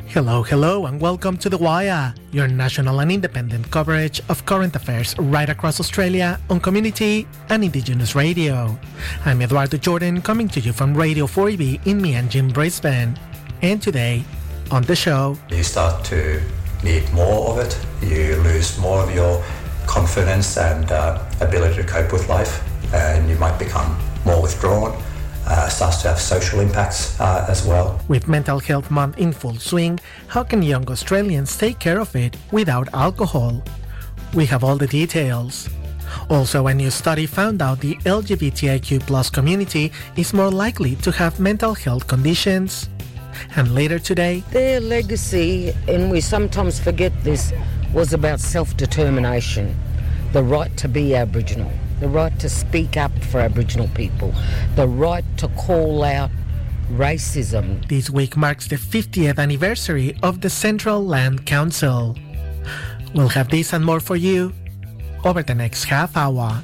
Hello, and welcome to The Wire, your national and independent coverage of current affairs right across Australia on community and Indigenous radio. I'm Eduardo Jordan, coming to you from Radio 4EB in Meanjin, Brisbane. And today, on the show, you start to need more of it, you lose more of your confidence and ability to cope with life, and you might become more withdrawn. Starts to have social impacts as well. With Mental Health Month in full swing, how can young Australians take care of it without alcohol? We have all the details. Also, a new study found out the LGBTIQ+ community is more likely to have mental health conditions. And later today, their legacy, and we sometimes forget this, was about self-determination, the right to be Aboriginal, the right to speak up for Aboriginal people, the right to call out racism. This week marks the 50th anniversary of the Central Land Council. We'll have this and more for you over the next half hour.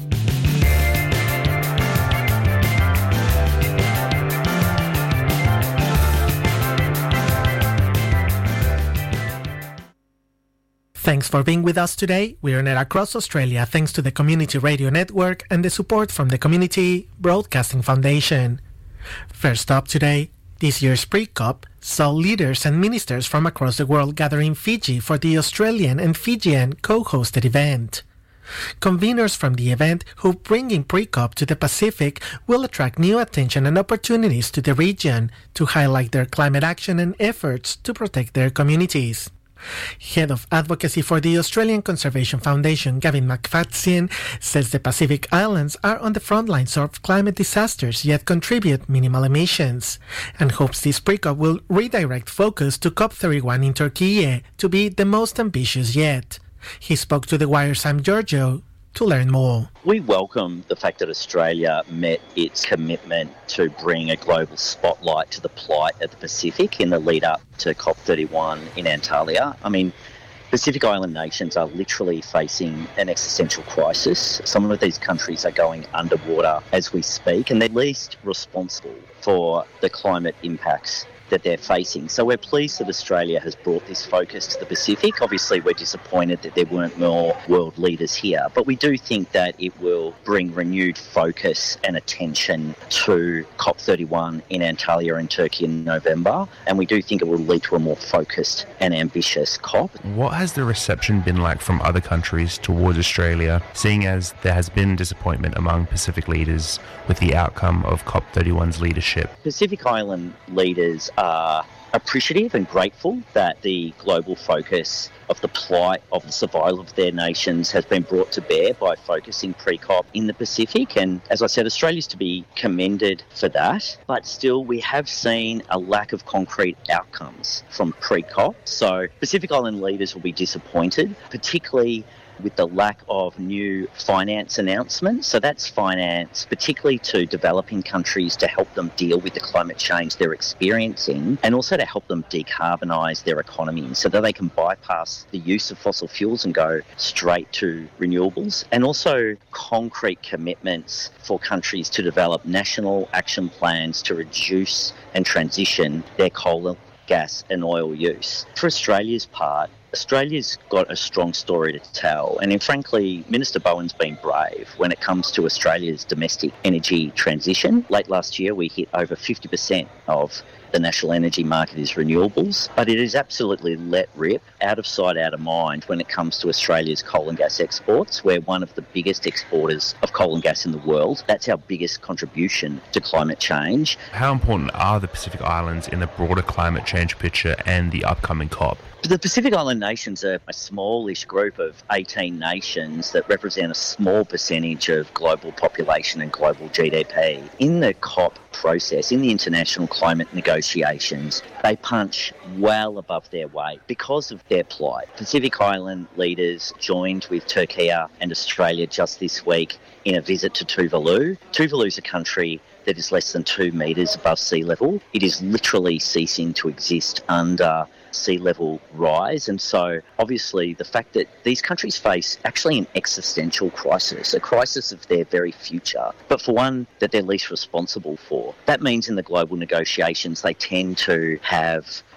Thanks for being with us today. We are net across Australia thanks to the Community Radio Network and the support from the Community Broadcasting Foundation. First up today, this year's Pre-COP saw leaders and ministers from across the world gather in Fiji for the Australian and Fijian co-hosted event. Conveners from the event, who bringing Pre-COP to the Pacific, will attract new attention and opportunities to the region to highlight their climate action and efforts to protect their communities. Head of Advocacy for the Australian Conservation Foundation, Gavin McFadzean, says the Pacific Islands are on the front lines of climate disasters yet contribute minimal emissions, and hopes this Pre-COP will redirect focus to COP31 in Turkey to be the most ambitious yet. He spoke to The Wire's Sam Giorgio to learn more. We welcome the fact that Australia met its commitment to bring a global spotlight to the plight of the Pacific in the lead up to COP31 in Antalya. I mean, Pacific Island nations are literally facing an existential crisis. Some of these countries are going underwater as we speak, and they're least responsible for the climate impacts that they're facing. So we're pleased that Australia has brought this focus to the Pacific. Obviously, we're disappointed that there weren't more world leaders here, but we do think that it will bring renewed focus and attention to COP31 in Antalya in Turkey in November, and we do think it will lead to a more focused and ambitious COP. What has the reception been like from other countries towards Australia, seeing as there has been disappointment among Pacific leaders with the outcome of COP31's leadership? Pacific Island leaders are appreciative and grateful that the global focus of the plight of the survival of their nations has been brought to bear by focusing Pre-COP in the Pacific. And as I said, Australia's to be commended for that. But still, we have seen a lack of concrete outcomes from Pre-COP. So Pacific Island leaders will be disappointed, particularly with the lack of new finance announcements. So that's finance, particularly to developing countries to help them deal with the climate change they're experiencing, and also to help them decarbonise their economies so that they can bypass the use of fossil fuels and go straight to renewables, and also concrete commitments for countries to develop national action plans to reduce and transition their coal, gas and oil use. For Australia's part, Australia's got a strong story to tell, and frankly, Minister Bowen's been brave when it comes to Australia's domestic energy transition. Late last year, we hit over 50% of the national energy market is renewables, but it is absolutely let rip, out of sight, out of mind when it comes to Australia's coal and gas exports. We're one of the biggest exporters of coal and gas in the world. That's our biggest contribution to climate change. How important are the Pacific Islands in the broader climate change picture and the upcoming COP? The Pacific Island nations are a smallish group of 18 nations that represent a small percentage of global population and global GDP. In the COP process, in the international climate negotiations, they punch well above their weight because of their plight. Pacific Island leaders joined with Turkey and Australia just this week in a visit to Tuvalu. Tuvalu is a country that is less than 2 metres above sea level. It is literally ceasing to exist under sea level rise, and so obviously the fact that these countries face actually an existential crisis, a crisis of their very future, but for one that they're least responsible for. That means in the global negotiations they tend to have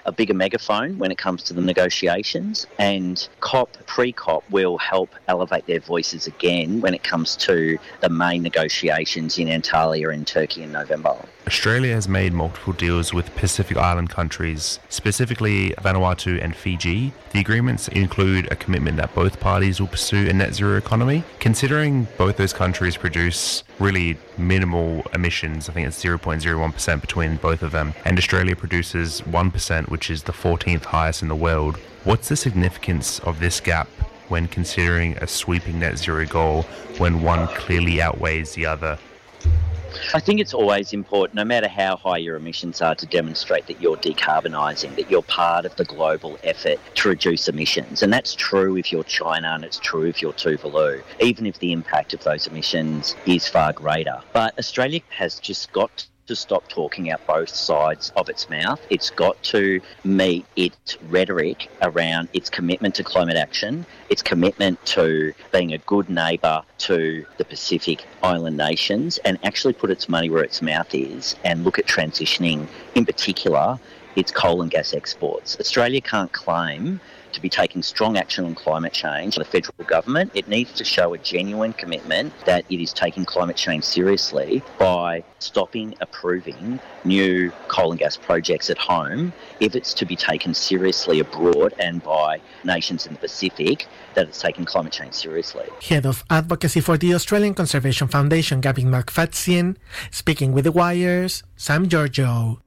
a bigger megaphone when it comes to the negotiations, and pre-COP will help elevate their voices again when it comes to the main negotiations in Antalya in Turkey in November. Australia has made multiple deals with Pacific Island countries, specifically Vanuatu and Fiji. The agreements include a commitment that both parties will pursue a net zero economy. Considering both those countries produce really minimal emissions, I think it's 0.01% between both of them, and Australia produces 1%, which is the 14th highest in the world. What's the significance of this gap when considering a sweeping net zero goal when one clearly outweighs the other? I think it's always important, no matter how high your emissions are, to demonstrate that you're decarbonising, that you're part of the global effort to reduce emissions. And that's true if you're China, and it's true if you're Tuvalu, even if the impact of those emissions is far greater. But Australia has just got to stop talking out both sides of its mouth. It's got to meet its rhetoric around its commitment to climate action, its commitment to being a good neighbour to the Pacific Island nations, and actually put its money where its mouth is and look at transitioning, in particular, its coal and gas exports. Australia can't claim to be taking strong action on climate change. The federal government, it needs to show a genuine commitment that it is taking climate change seriously by stopping approving new coal and gas projects at home if it's to be taken seriously abroad and by nations in the Pacific that it's taking climate change seriously. Head of Advocacy for the Australian Conservation Foundation, Gavin McFadzean, speaking with The Wire's Sam Giorgio.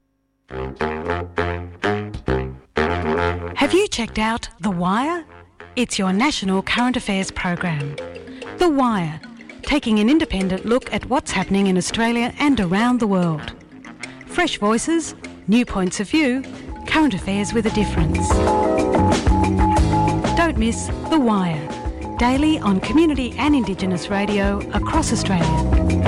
Have you checked out The Wire? It's your national current affairs program. The Wire, taking an independent look at what's happening in Australia and around the world. Fresh voices, new points of view, current affairs with a difference. Don't miss The Wire, daily on community and Indigenous radio across Australia.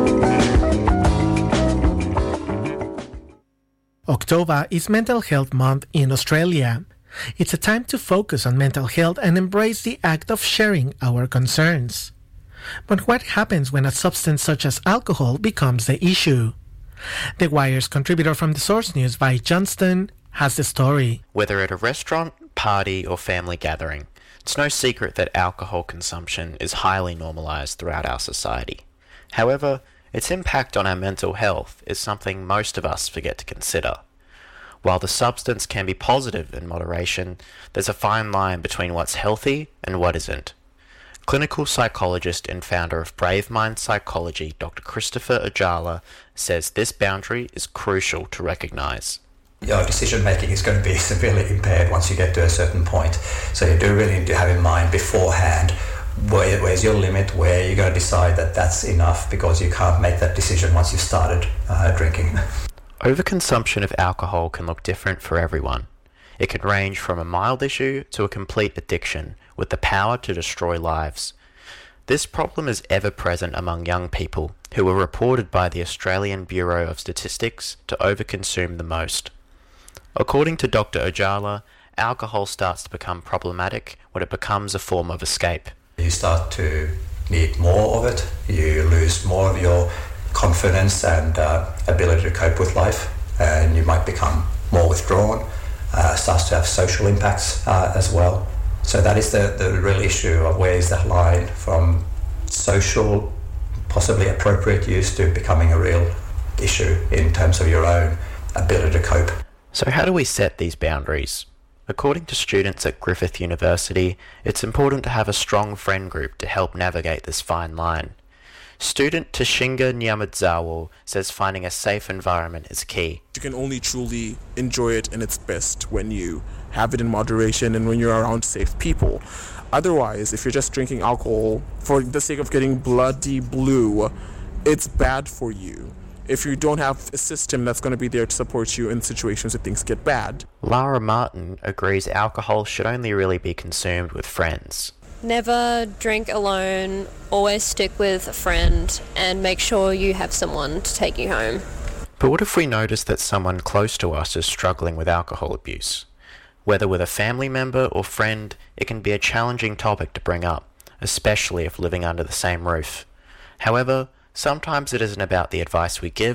October is Mental Health Month in Australia. It's a time to focus on mental health and embrace the act of sharing our concerns. But what happens when a substance such as alcohol becomes the issue? The Wire's contributor from The Source News, Vi Johnston, has the story. Whether at a restaurant, party or family gathering, it's no secret that alcohol consumption is highly normalised throughout our society. However, its impact on our mental health is something most of us forget to consider. While the substance can be positive in moderation, there's a fine line between what's healthy and what isn't. Clinical psychologist and founder of Brave Mind Psychology, Dr. Christopher Ojala, says this boundary is crucial to recognise. Your decision making is going to be severely impaired once you get to a certain point. So you do really need to have in mind beforehand where's your limit, where you're going to decide that that's enough, because you can't make that decision once you've started drinking. Overconsumption of alcohol can look different for everyone. It can range from a mild issue to a complete addiction with the power to destroy lives. This problem is ever present among young people who are reported by the Australian Bureau of Statistics to overconsume the most. According to Dr. Ojala, alcohol starts to become problematic when it becomes a form of escape. You start to need more of it, you lose more of your confidence and ability to cope with life, and you might become more withdrawn, starts to have social impacts as well. So that is the real issue of where is that line from social, possibly appropriate use, to becoming a real issue in terms of your own ability to cope. So how do we set these boundaries? According to students at Griffith University, it's important to have a strong friend group to help navigate this fine line. Student Tashinga Nyamadzawo says finding a safe environment is key. You can only truly enjoy it in its best when you have it in moderation and when you're around safe people. Otherwise, if you're just drinking alcohol for the sake of getting bloody blue, it's bad for you. If you don't have a system that's going to be there to support you in situations where things get bad. Lara Martin agrees alcohol should only really be consumed with friends. Never drink alone, always stick with a friend, and make sure you have someone to take you home. But what if we notice that someone close to us is struggling with alcohol abuse? Whether with a family member or friend, it can be a challenging topic to bring up, especially if living under the same roof. However, sometimes it isn't about the advice we give,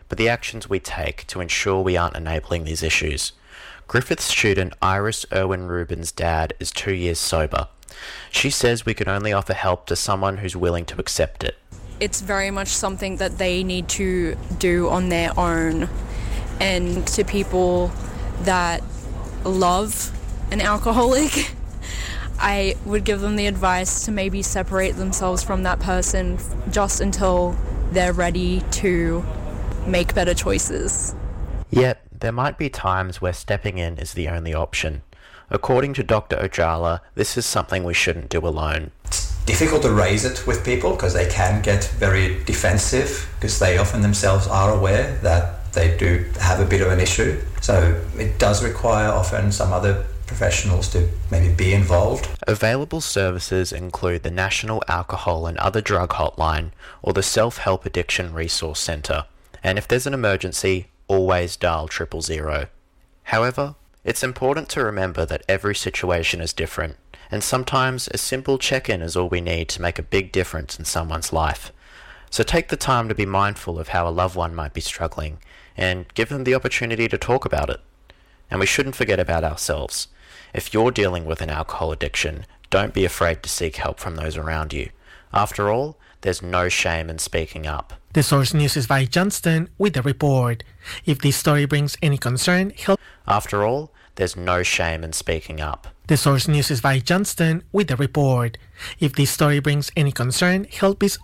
but the actions we take to ensure we aren't enabling these issues. Griffith student Iris Irwin Rubin's dad is 2 years sober. She says we can only offer help to someone who's willing to accept it. It's very much something that they need to do on their own. And to people that love an alcoholic, I would give them the advice to maybe separate themselves from that person just until they're ready to make better choices. Yet, there might be times where stepping in is the only option. According to Dr. Ojala, this is something we shouldn't do alone. It's difficult to raise it with people because they can get very defensive because they often themselves are aware that they do have a bit of an issue. So it does require often some other professionals to maybe be involved. Available services include the National Alcohol and Other Drug Hotline or the Self-Help Addiction Resource Centre. And if there's an emergency, always dial 000. However, it's important to remember that every situation is different, and sometimes a simple check-in is all we need to make a big difference in someone's life. So take the time to be mindful of how a loved one might be struggling, and give them the opportunity to talk about it. And we shouldn't forget about ourselves. If you're dealing with an alcohol addiction, don't be afraid to seek help from those around you. After all, there's no shame in speaking up. The Source News is by Johnston with the report. If this story brings any concern, help. After all, there's no shame in speaking up. The Source News is by Johnston with the report. If this story brings any concern, help is